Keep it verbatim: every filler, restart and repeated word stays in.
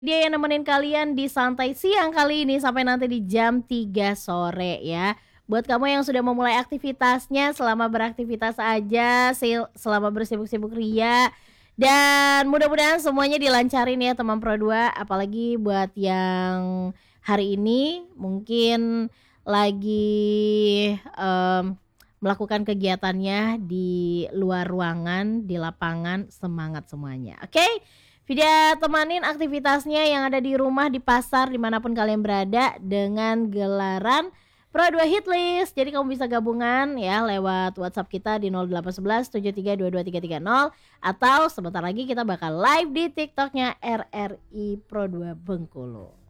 Dia yang nemenin kalian di santai siang kali ini sampai nanti di jam tiga sore ya. Buat kamu yang sudah memulai aktivitasnya, selama beraktivitas aja, sil selama bersibuk-sibuk ria, dan mudah-mudahan semuanya dilancarin ya teman Pro dua, apalagi buat yang hari ini mungkin lagi, mmm, melakukan kegiatannya di luar ruangan, di lapangan, semangat semuanya, oke? Vida temanin aktivitasnya yang ada di rumah, di pasar, dimanapun kalian berada dengan gelaran Pro dua Hitlist. Jadi kamu bisa gabungan ya lewat WhatsApp kita di nol delapan satu satu tujuh tiga dua dua tiga tiga nol atau sebentar lagi kita bakal live di TikToknya R R I Pro dua Bengkulu.